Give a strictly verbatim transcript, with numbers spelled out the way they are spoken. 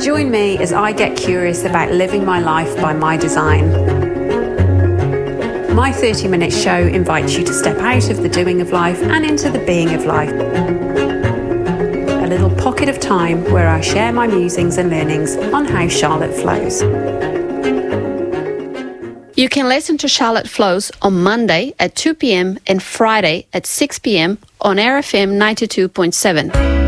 Join me as I get curious about living my life by my design. My thirty minute show invites you to step out of the doing of life and into the being of life. A little pocket of time where I share my musings and learnings on how Charlotte flows. You can listen to Charlotte Flows on Monday at two p.m. and Friday at six p.m. on R F M ninety-two point seven.